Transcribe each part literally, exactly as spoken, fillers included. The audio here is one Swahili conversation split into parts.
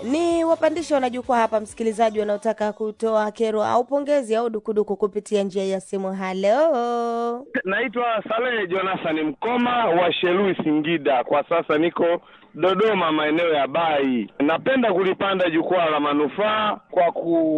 Ni wapandisha wanajukwaa hapa msikilizaji wanaotaka kutoa kero au pongezi au dukuduku kupitia njia ya simu. Hello. Naitwa Saleh Jonathan Mkoma wa Shelui Singida. Kwa sasa niko Dodoma maeneo ya Bai. Napenda kulipanda jukwaa la manufaa kwa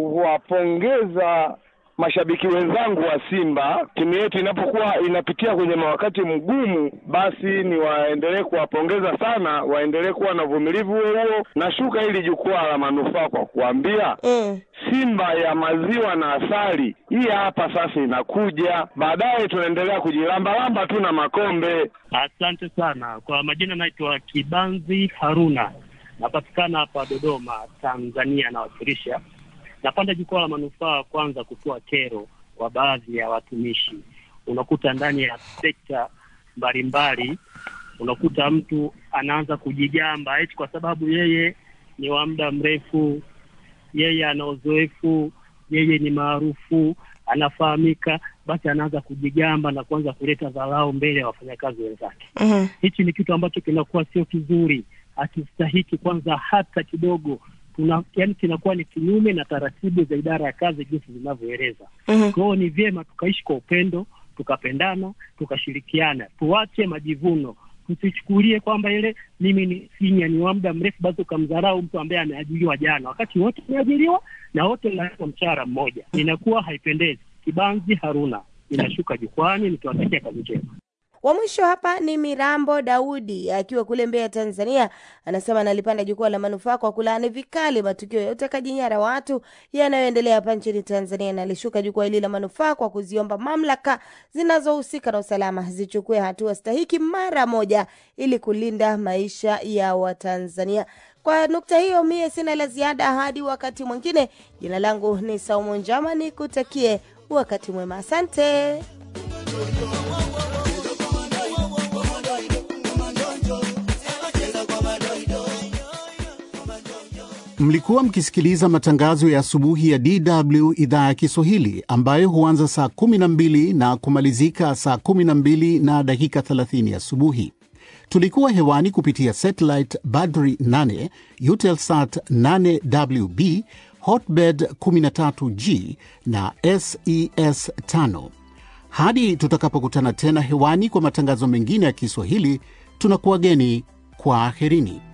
kuwapongeza mashabiki wenzangu wa Simba. Timu yetu inapokuwa inapitia kwenye wakati mgumu, basi ni waendelee kuwapongeza sana, waendelee kuwa na uvumilivu huo. Nashuka hili jukwaa la manufaa kwa kuambia mm. Simba ya maziwa na asali hii hapa sasa inakuja, baadaye tunaendelea kujilamba lamba tu na makombe. Asante sana. Kwa majina naitwa Kibanzi Haruna, napatikana hapa Dodoma, Tanzania, na wakilisha. Napanda jukwaa la manufaa kwanza kutoa kero kwa baadhi ya watumishi. Unakuta ndani ya sekta mbalimbali, unakuta mtu anaanza kujigamba eti kwa sababu yeye ni wa muda mrefu, yeye ana uzoefu, yeye ni maarufu, anafahamika, basi anaanza kujigamba na kuanza kuleta dharau mbele ya wafanyakazi wenzake. Uh-huh. Hichi ni kitu ambacho kinakuwa sio kizuri, hakistahiki kwanza hata kidogo. Tuna, yani kinakuwa ni kinyume na taratibu za idara ya kazi jinsi zinavyoeleza. Uh-huh. Kwa hiyo ni vyema tukaishi kwa upendo, tukapendana, tukashirikiana. Tuache majivuno. Tusichukulie kwamba ile mimi ni senior, ni wa muda mrefu, basi ukamdharau mtu ambaye ameajiriwa jana, wakati wote wameajiriwa na wote wanalipwa mshahara mmoja. Inakuwa haipendezi. Kibanzi Haruna, ninashuka jukwani nikiwatakia kazi njema. Wa mwisho hapa ni Mirambo Daudi akiwa kule Mbeya, Tanzania. Anasema analipanda jukwaa la manufaa kwa kulaani vikali matukio ya utekaji nyara watu yanayoendelea hapa nchini Tanzania, na alishuka jukwaa hili la manufaa kwa kuziomba mamlaka zinazohusika na usalama zichukue hatua stahiki mara moja ili kulinda maisha ya Watanzania. Kwa nukta hiyo mie sina la ziada hadi wakati mwingine. Jina langu ni Saumu Njama, nikutakie wakati mwema. Asante. Mlikuwa mkisikiliza matangazo ya asubuhi ya D W idhaa ya Kiswahili ambayo huanza saa kumi na mbili na kumalizika saa kumi na mbili na dakika thelathini asubuhi. Tulikuwa hewani kupitia satellite Badri nane, Eutelsat nane W B, Hotbird kumi na tatu G na S E S tano. Hadi tutakapokutana tena hewani kwa matangazo mengine ya Kiswahili, tunakuwageni kwa aherini.